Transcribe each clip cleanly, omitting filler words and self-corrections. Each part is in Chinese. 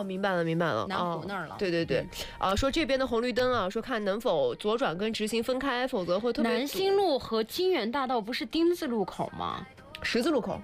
明白了，明白了， 南湖那儿了。 对对对，说这边的红绿灯啊，说看能否左转跟直行分开，否则会特别堵。 南新路和金源大道不是丁字路口吗？ 十字路口，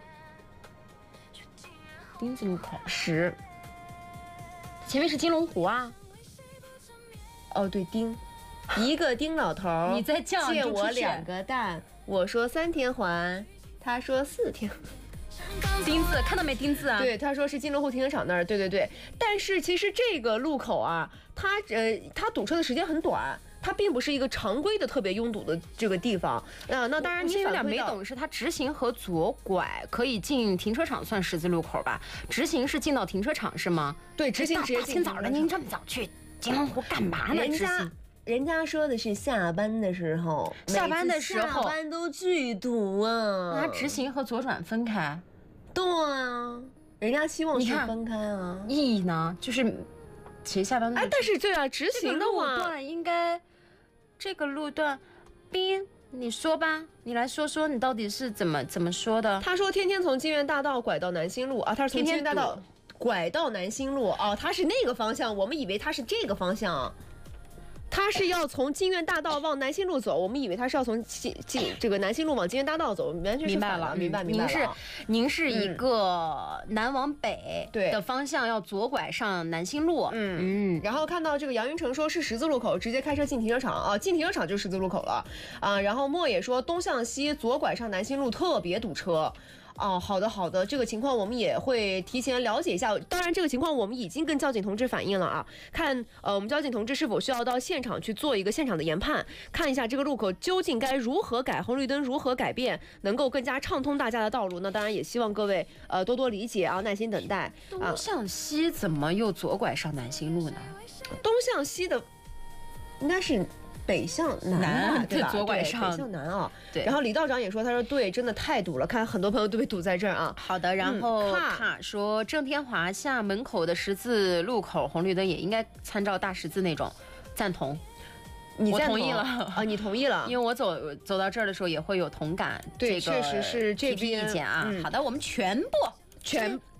丁字路口 10， 前面是金龙湖啊。 哦，对，丁，一个丁老头， 你再叫借我2个蛋，我说3天还，他说4天。 丁字看到没？丁字啊， 对，他说是金龙湖停车场那儿，对对对。但是其实这个路口啊，它堵车的时间很短，它并不是一个常规的特别拥堵的这个地方。那当然，你有点没懂，是它直行和左拐可以进停车场算十字路口吧？直行是进到停车场是吗？ 对，直行直接进。 大清早的，您这么早去金龙湖干嘛呢？ 人家说的是下班的时候， 下班的时候， 下班都巨堵啊。 那直行和左转分开？ 对啊，人家希望是分开啊。 意义呢？就是其实下班但是对啊，直行的话， 路段应该这个路段，斌，你说吧，你来说说你到底是怎么说的？ 他说天天从金源大道拐到南新路啊，他是从金源大道拐到南新路哦，他是那个方向，我们以为他是这个方向。他是要从金源大道往南新路走，我们以为他是要从这个南新路往金源大道走，完全是明白了， 明白了。 您是一个南往北的方向要左拐上南新路， 然后看到这个杨云成说是十字路口，直接开车进停车场啊，进停车场就十字路口了啊。然后莫也说东向西左拐上南新路特别堵车。哦，好的，这个情况我们也会提前了解一下。当然，这个情况我们已经跟交警同志反映了啊，看我们交警同志是否需要到现场去做一个现场的研判，看一下这个路口究竟该如何改，红绿灯如何改变，能够更加畅通大家的道路。那当然也希望各位多多理解啊，耐心等待。 东向西怎么又左拐上南新路呢？ 东向西的应该是北向南，对吧？ 左拐上北向南啊。 对。 然后李道长也说，他说对，真的太堵了，看很多朋友都被堵在这儿啊。 好的，然后卡说郑天华厦门口的十字路口红绿灯也应该参照大十字那种，赞同。 我同意了啊，你同意了， 因为我走到这儿的时候也会有同感。 对，确实是这边意见啊。好的，我们全部就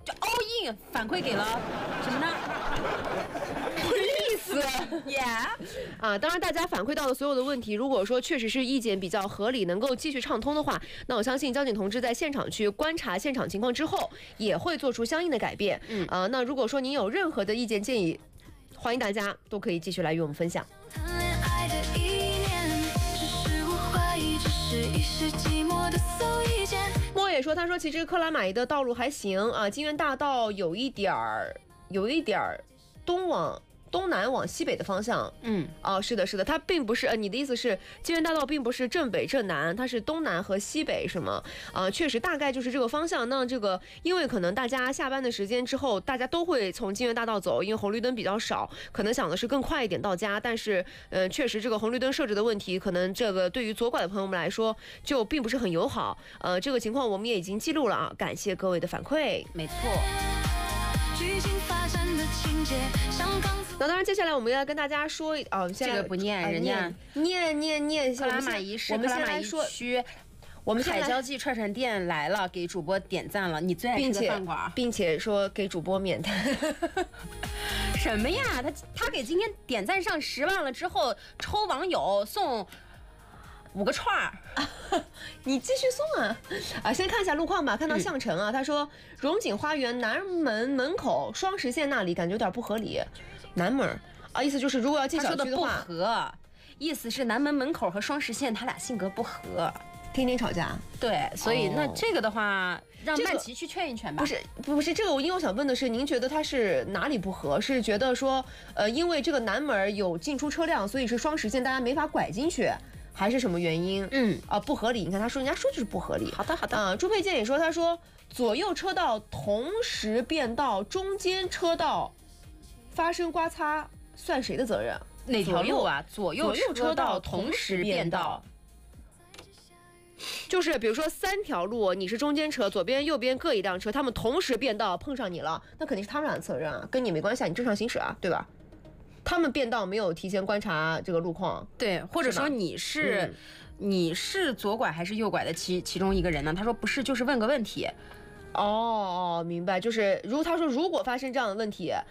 all in 反馈给了什么呢？ 意思啊，当然大家反馈到的所有的问题，如果说确实是意见比较合理，能够继续畅通的话，那我相信交警同志在现场去观察现场情况之后，也会做出相应的改变。那如果说您有任何的意见建议，欢迎大家都可以继续来与我们分享。莫也说，他说其实克拉玛依的道路还行啊，金源大道有一点儿东南往西北的方向，是的，它并不是你的意思是金源大道并不是正北正南，它是东南和西北是吗？确实大概就是这个方向。那这个因为可能大家下班的时间之后，大家都会从金源大道走，因为红绿灯比较少，可能想的是更快一点到家，但是确实这个红绿灯设置的问题，可能这个对于左拐的朋友们来说就并不是很友好。这个情况我们也已经记录了啊，感谢各位的反馈。 没错。 那当然，接下来我们要跟大家说， 这个不念，人家念。 克拉玛依市， 我们先来说区，我们海椒记串串店来了，给主播点赞了，你最爱吃的饭馆， 并且说给主播免单。 什么呀？他给今天点赞上10万了之后，抽网友送5个串儿。 你继续送啊！先看一下路况吧。看到项城啊，他说荣景花园南门门口双实线那里感觉有点不合理。南门啊，意思就是如果要进小区的话， 不合，意思是南门门口和双实线他俩性格不合， 天天吵架。 对，所以那这个的话，让曼琪去劝一劝吧。 不是这个，因为我想问的是，您觉得他是哪里不合？是觉得说，因为这个南门有进出车辆，所以是双实线，大家没法拐进去。还是什么原因？不合理。你看他说，人家说就是不合理。 好的。 朱佩健也说，他说左右车道同时变道，中间车道发生刮擦，算谁的责任？ 哪条路啊？左右车道同时变道， 就是比如说3条路，你是中间车，左边右边各一辆车，他们同时变道碰上你了，那肯定是他们俩的责任啊，跟你没关系啊，你正常行驶啊，对吧？他们变道没有提前观察这个路况， 对，或者说你是左拐还是右拐的其中一个人呢？他说不是，就是问个问题。 明白，就是他说如果发生这样的问题，